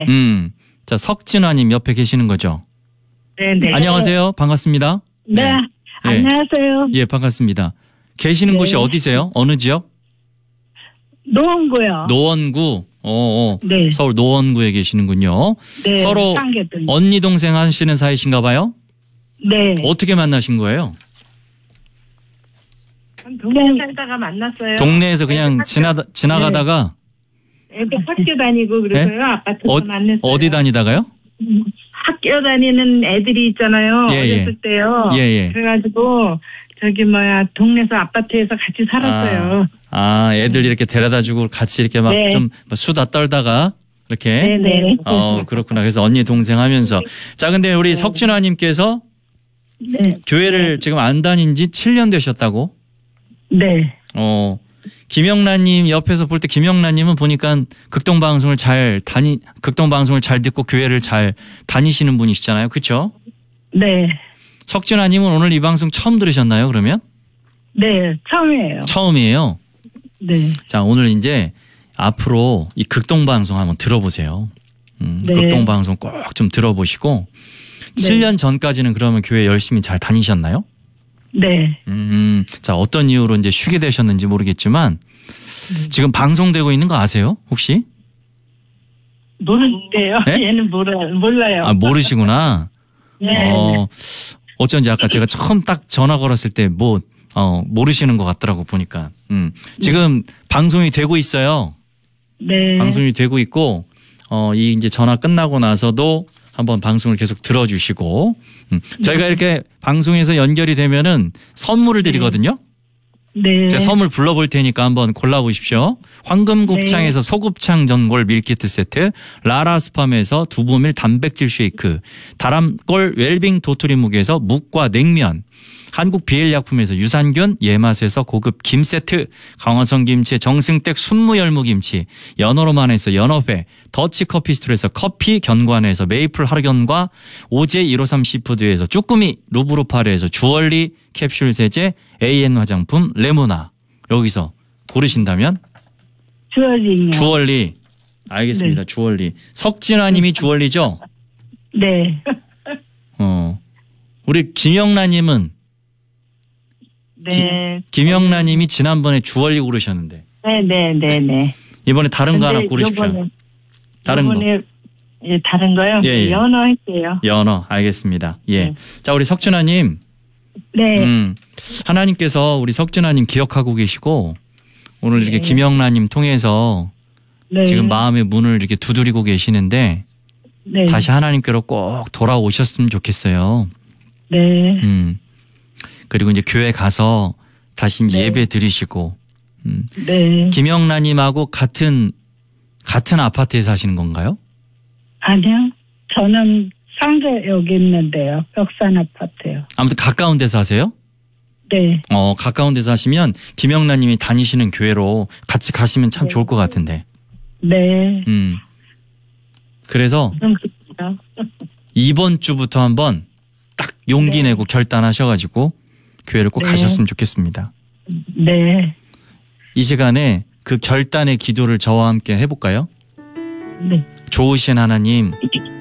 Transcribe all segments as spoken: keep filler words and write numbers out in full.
음, 자, 석진아님 옆에 계시는 거죠? 네네. 안녕하세요. 반갑습니다. 네. 네. 안녕하세요. 예, 반갑습니다. 계시는 네. 곳이 어디세요? 어느 지역? 노원구요. 노원구. 어, 어. 네. 서울 노원구에 계시는군요. 네. 서로 상계동. 언니 동생 하시는 사이신가 봐요? 네. 어떻게 만나신 거예요? 동네 살다가 만났어요. 동네에서 그냥 애들 지나 지나가다가 애들 학교 다니고 그래서요. 네? 아파트에서 어, 만났어요. 어디 다니다가요? 학교 다니는 애들이 있잖아요. 예, 예. 어렸을 때요. 예, 예. 그래가지고 저기 뭐야 동네에서 아파트에서 같이 살았어요. 아, 아, 애들 이렇게 데려다주고 같이 이렇게 막 좀 네. 수다 떨다가 이렇게. 네네. 어, 그렇구나. 그래서 언니 동생 하면서. 자, 근데 우리 네. 석진아님께서 네. 교회를 지금 안 다닌 지 칠 년 되셨다고? 네. 어, 김영란님 옆에서 볼 때 김영란님은 보니까 극동방송을 잘 다니, 극동방송을 잘 듣고 교회를 잘 다니시는 분이시잖아요. 그렇죠? 네. 석진아님은 오늘 이 방송 처음 들으셨나요, 그러면? 네. 처음이에요. 처음이에요. 네. 자, 오늘 이제 앞으로 이 극동방송 한번 들어보세요. 음, 네. 극동방송 꼭 좀 들어보시고. 네. 칠 년 전까지는 그러면 교회 열심히 잘 다니셨나요? 네. 음, 자, 어떤 이유로 이제 쉬게 되셨는지 모르겠지만, 네. 지금 방송되고 있는 거 아세요? 혹시? 모르는데요. 네? 얘는 몰라, 몰라요. 아, 모르시구나. 네. 어, 어쩐지 아까 제가 처음 딱 전화 걸었을 때 뭐, 어, 모르시는 것 같더라고 보니까. 음, 지금 방송이 되고 있어요. 네. 방송이 되고 있고, 어, 이 이제 전화 끝나고 나서도 한번 방송을 계속 들어주시고, 음, 저희가 이렇게 방송에서 연결이 되면은 선물을 드리거든요. 네. 제가 선물 불러볼 테니까 한번 골라보십시오. 황금곱창에서 네. 소곱창 전골 밀키트 세트, 라라스팜에서 두부밀 단백질 쉐이크, 다람골 웰빙 도토리묵에서 묵과 냉면, 한국 비엘약품에서 유산균, 예맛에서 고급 김 세트, 강화성 김치, 정승댁 순무열무김치, 연어로만에서 연어회, 더치커피스토리에서 커피, 견관에서 메이플 하르견과 오제 일오삼 시푸드에서 쭈꾸미, 루브루파르에서 주얼리 캡슐 세제, 에이엔 화장품, 레모나. 여기서 고르신다면? 주얼리요. 주얼리. 알겠습니다. 네. 주얼리. 석진아님이 주얼리죠? 네. 어. 우리 김영란님은 네. 김영란님이 지난번에 주얼리 고르셨는데 네, 네, 네, 네. 이번에 다른 거 하나 근데 고르십시오. 요번에, 다른 거. 요번에 예, 다른 거요? 예, 예. 연어 할게요. 연어. 알겠습니다. 예. 네. 자, 우리 석진아님. 네. 음, 하나님께서 우리 석진아님 기억하고 계시고 오늘 이렇게 네. 김영란님 통해서 네. 지금 마음의 문을 이렇게 두드리고 계시는데 네. 다시 하나님께로 꼭 돌아오셨으면 좋겠어요. 네. 음. 그리고 이제 교회 가서 다시 이제 네. 예배 드리시고, 음. 네. 김영란님하고 같은, 같은 아파트에 사시는 건가요? 아니요. 저는 상계 여기 있는데요. 벽산 아파트요. 아무튼 가까운 데 사세요? 네. 어, 가까운 데 사시면 김영란님이 다니시는 교회로 같이 가시면 참 네. 좋을 것 같은데. 네. 음. 그래서 그럼 그렇죠. 이번 주부터 한번 딱 용기 네. 내고 결단하셔가지고 교회를 꼭 네. 가셨으면 좋겠습니다. 네. 이 시간에 그 결단의 기도를 저와 함께 해볼까요? 네. 좋으신 하나님,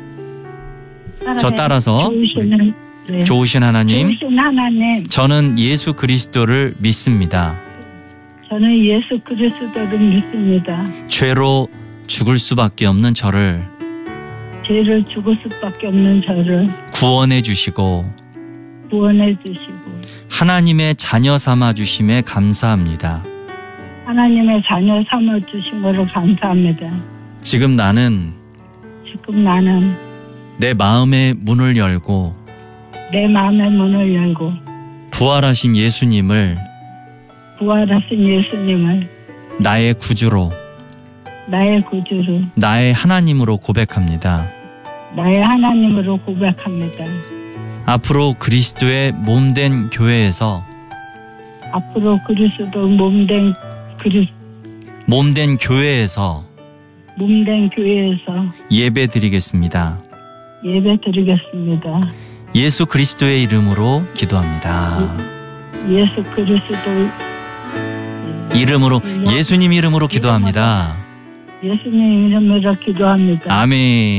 저 따라서 좋으시는, 네. 좋으신 하나님, 좋으신 하나님, 저는 예수 그리스도를 믿습니다. 저는 예수 그리스도를 믿습니다. 죄로 죽을 수밖에 없는 저를 죄를 죽을 수밖에 없는 저를 구원해 주시고 구원해 주시고 하나님의 자녀 삼아 주심에 감사합니다. 하나님의 자녀 삼아 주신 것을 감사합니다. 지금 나는 지금 나는 내 마음의 문을 열고 내 마음의 문을 열고 부활하신 예수님을 부활하신 예수님을 나의 구주로, 나의 구주로, 나의 하나님으로 고백합니다. 나의 하나님으로 고백합니다. 앞으로 그리스도의 몸된 교회에서 앞으로 그리스도 몸된 그리 몸된 교회에서 몸된 교회에서 예배 드리겠습니다. 예배 드리겠습니다. 예수 그리스도의 이름으로 기도합니다. 예수 그리스도 이름으로, 예수님 이름으로 기도합니다. 예수님 이름으로 기도합니다. 아멘.